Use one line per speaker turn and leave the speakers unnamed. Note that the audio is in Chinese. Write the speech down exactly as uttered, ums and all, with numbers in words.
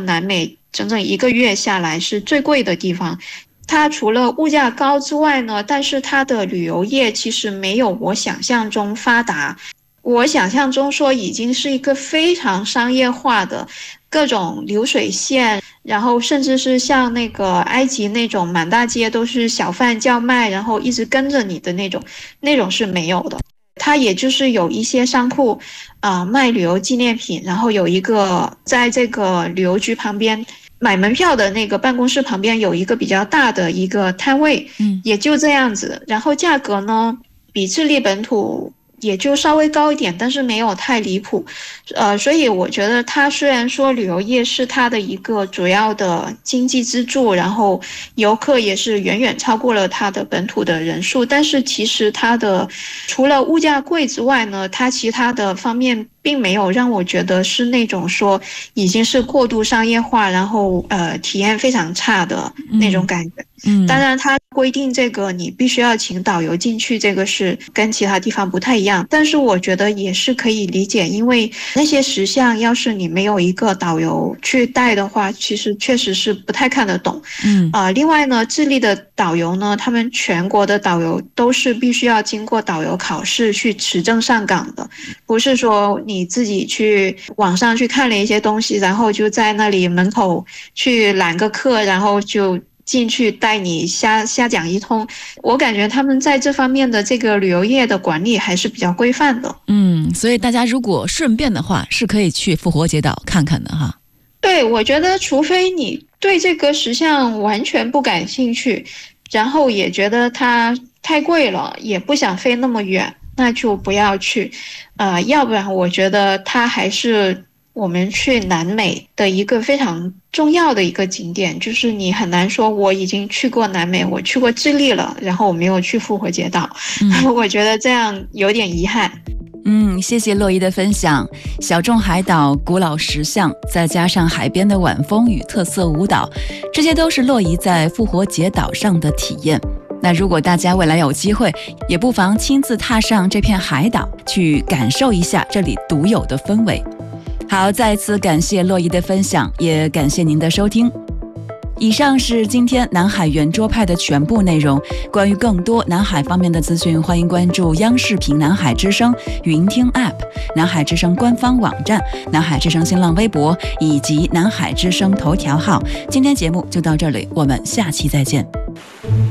南美整整一个月下来是最贵的地方。它除了物价高之外呢，但是它的旅游业其实没有我想象中发达。我想象中说已经是一个非常商业化的各种流水线，然后甚至是像那个埃及那种满大街都是小贩叫卖，然后一直跟着你的那种，那种是没有的。它也就是有一些商铺啊、呃、卖旅游纪念品，然后有一个在这个旅游局旁边买门票的那个办公室旁边有一个比较大的一个摊位，
嗯，
也就这样子。然后价格呢比智利本土也就稍微高一点，但是没有太离谱。呃，所以我觉得它虽然说旅游业是它的一个主要的经济支柱，然后游客也是远远超过了它的本土的人数，但是其实它的除了物价贵之外呢，它其他的方面并没有让我觉得是那种说已经是过度商业化，然后呃体验非常差的那种感觉。
嗯，
当然它规定这个你必须要请导游进去，这个是跟其他地方不太一样，但是我觉得也是可以理解，因为那些石像要是你没有一个导游去带的话，其实确实是不太看得懂。
嗯，
呃，另外呢，智利的导游呢，他们全国的导游都是必须要经过导游考试去持证上岗的，不是说你自己去网上去看了一些东西，然后就在那里门口去揽个客，然后就进去带你瞎瞎讲一通。我感觉他们在这方面的这个旅游业的管理还是比较规范的。
嗯，所以大家如果顺便的话，是可以去复活节岛看看的哈。
对，我觉得除非你对这个石像完全不感兴趣，然后也觉得它太贵了，也不想飞那么远，那就不要去。呃，要不然我觉得它还是我们去南美的一个非常重要的一个景点，就是你很难说我已经去过南美，我去过智利了，然后我没有去复活节岛，嗯、我觉得这样有点遗憾。
嗯，谢谢洛伊的分享。小众海岛、古老石像，再加上海边的晚风与特色舞蹈，这些都是洛伊在复活节岛上的体验。那如果大家未来有机会，也不妨亲自踏上这片海岛，去感受一下这里独有的氛围。好，再次感谢洛伊的分享，也感谢您的收听。以上是今天南海圆桌派的全部内容。关于更多南海方面的资讯，欢迎关注央视频南海之声云听 App、 南海之声官方网站、南海之声新浪微博以及南海之声头条号。今天节目就到这里，我们下期再见。